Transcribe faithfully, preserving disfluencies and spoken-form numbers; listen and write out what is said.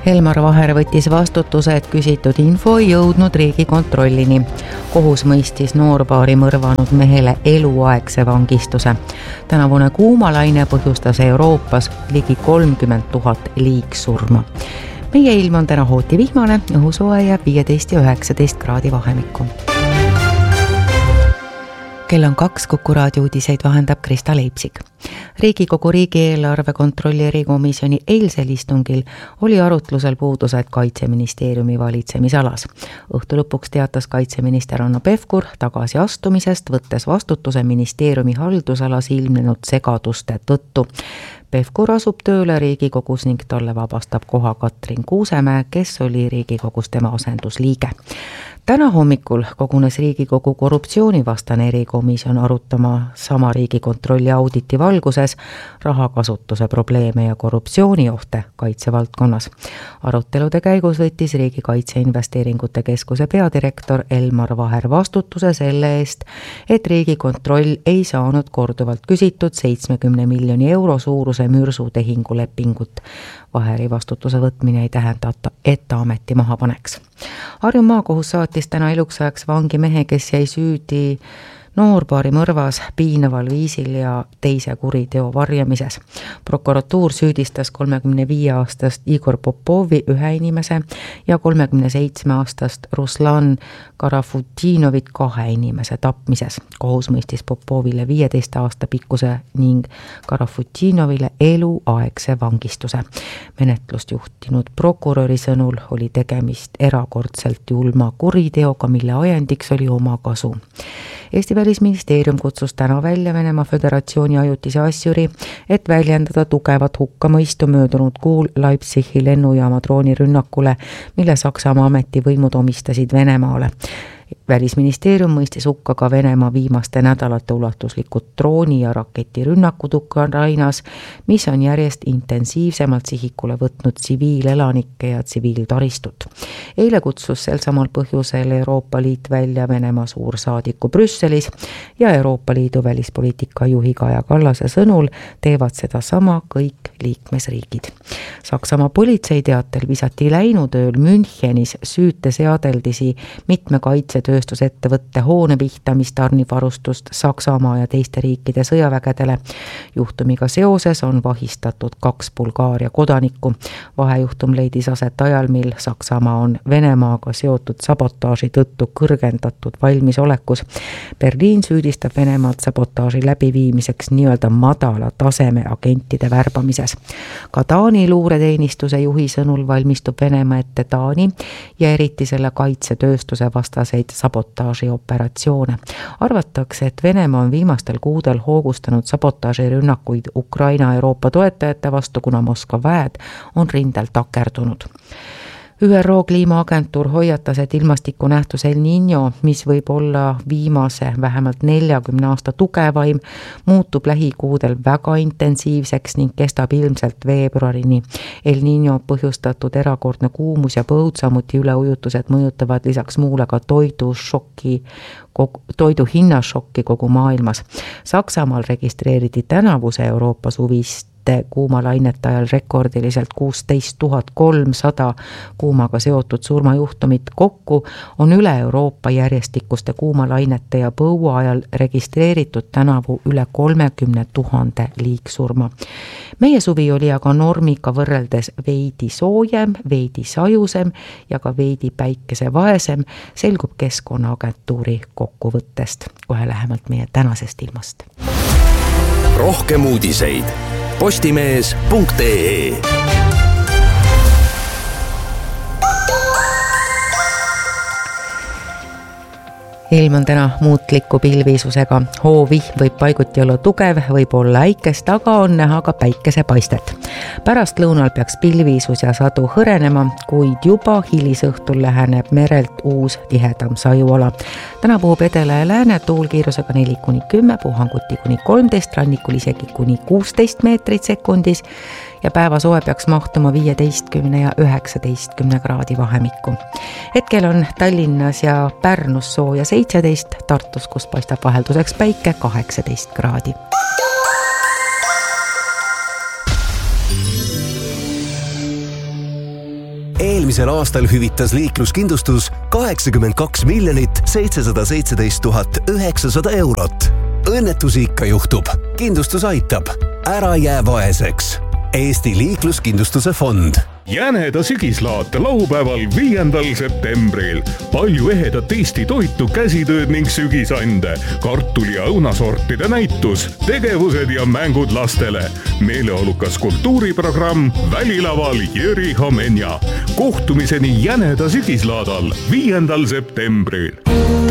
Elmar Vaher võttis vastutuse, et küsitud info ei jõudnud Riigikontrollini. Kohus mõistis noorpaari mõrvanud mehele eluaegse vangistuse. Tänavune kuumalaine põhjustas Euroopas ligi kolmkümmend tuhat liigsurma. Meie ilm on täna hooti vihmane, õhusoe jääb viieteist ja üheksateist kraadi vahemikku. Kell on kaks, Kuku raadio uudiseid vahendab Krista Leipsik. Riigikogu riigieelarve kontrolli erikomisjoni eilsel istungil oli arutlusel puudused Kaitseministeeriumi valitsemisalas. Õhtu lõpuks teatas kaitseminister Hanno Pevkur tagasi astumisest, võttes vastutuse ministeeriumi haldusalas ilmnenud segaduste tõttu. Pevkur asub tööle Riigikogus ning talle vabastab koha Katrin Kuusemäe, kes oli Riigikogus tema asendusliige. Täna hommikul kogunes Riigikogu korruptsioonivastane erikomisjon arutama sama Riigikontrolli auditi valguses rahakasutuse probleeme ja korruptsiooniohte kaitsevaldkonnas. Arutelude käigus võttis Riigi Kaitseinvesteeringute Keskuse peadirektor Elmar Vaher vastutuse selle eest, et Riigikontroll ei saanud korduvalt küsitud seitsmekümne miljoni euro suuruse mürsutehingu lepingut. Vaheri vastutuse võtmine ei tähenda, et ta ameti maha paneks. Harju maakohus saatis täna eluks ajaks vangi mehe, kes jäi süüdi noorpaari mõrvas, piinaval viisil ja teise kuriteo varjamises. Prokuratuur süüdistas kolmekümne viie aastast Igor Popovi ühe inimese ja kolmekümne seitsme aastast Ruslan Karafutinovit kahe inimese tapmises. Kohus mõistis Popovile viieteist aasta pikkuse ning Karafutinovile eluaegse vangistuse. Menetlust juhtinud prokuröri sõnul oli tegemist erakordselt julma kuriteoga, mille ajendiks oli omakasu. Eesti Välisministeerium kutsus täna välja Venemaa Föderatsiooni ajutise asjuri, et väljendada tugevat hukkamõistu möödunud kuul Leipzigi lennujaama droonirünnakule, mille Saksamaa ametivõimud omistasid Venemaale. Välisministeerium mõistis hukka ka Venemaa viimaste nädalate ulatuslikud drooni- ja raketirünnakud Ukrainas, mis on järjest intensiivsemalt sihikule võtnud tsiviilelanikke ja tsiviiltaristut. Eile kutsus sel samal põhjusel Euroopa Liit välja Venemaa suursaadiku Brüsselis ja Euroopa Liidu välispoliitika juhi Kaja Kallase sõnul teevad seda sama kõik liikmesriigid. Saksamaa politsei teatel visati läinud ööl Münchenis süüteseadeldisi mitme kaitse tööstusettevõtte hoone pihta, mis tarnib varustust Saksamaa ja teiste riikide sõjavägedele. Juhtumiga seoses on vahistatud kaks Bulgaaria kodanikku. Vahejuhtum leidis aset ajal, mil Saksamaa on Venemaaga seotud sabotaaži tõttu kõrgendatud valmisolekus. Berliin süüdistab Venemaad sabotaaži läbiviimiseks nii-öelda madala taseme agentide värbamises. Ka Taani luureteenistuse juhi sõnul valmistub Venemaa ette Taani ja eriti selle kaitsetööstuse vastaseid sabotaaži operatsioone. Arvatakse, et Venemaa on viimastel kuudel hoogustanud sabotaažirünnakuid Ukraina Euroopa toetajate vastu, kuna Moskva väed on rindel takerdunud. Ü R O kliimaagentuur hoiatas, et ilmastikunähtus El Niño, mis võib olla viimase vähemalt neljakümne aasta tugevaim, muutub lähikuudel väga intensiivseks ning kestab ilmselt veebruarini. El Niño põhjustatud erakordne kuumus ja põud, samuti üleujutused mõjutavad lisaks muule ka toidu šokki, toidu hinnašokki kogu maailmas. Saksamaal registreeriti tänavuse Euroopa suvist kuumalainete ajal rekordiliselt kuusteist tuhat kolmsada kuumaga seotud surmajuhtumit. Kokku on üle Euroopa järjestikuste kuumalainete ja põua ajal registreeritud tänavu üle kolmekümne tuhande liigsurma. Meie suvi oli aga normiga võrreldes veidi soojem, veidi sajusem ja ka veidi päikesevaesem, selgub Keskkonnaagentuuri kokkuvõttest. Kohe lähemalt meie tänasest ilmast. Rohkem uudiseid postimees punkt ee. Ilm on täna muutliku pilvisusega. Hoovihm võib paiguti olla tugev, võib olla äikest, aga on näha ka päikesepaistet. Pärast lõunal peaks pilvisus ja sadu hõrenema, kuid juba hilisõhtul läheneb merelt uus tihedam sajuala. Täna puhub edela ja lääne tuul kiirusega neli kuni kümme, puhanguti kuni kolmteist, rannikul isegi kuni kuusteist meetrit sekundis ja päevasoe peaks mahtuma viieteistkümne ja üheksateistkümne kraadi vahemikku. Hetkel on Tallinnas ja Pärnus sooja seitseteist, Tartus, kus paistab vahelduseks päike, kaheksateist kraadi. Eelmisel aastal hüvitas liikluskindlustus kaheksakümmend kaks miljonit seitsesada seitseteist tuhat üheksasada eurot. Õnnetusi ikka juhtub. Kindlustus aitab. Ära jää vaeseks. Eesti liikluskindlustuse fond. Jäneda sügislaat laupäeval viiendal septembril. Palju ehedat Eesti toitu, käsitööd ning sügisande, kartuli ja õunasortide näitus, tegevused ja mängud lastele. Meeleolukas kultuuriprogramm välilaval Jüri Homenja. Kohtumiseni Jäneda sügislaadal viiendal septembril.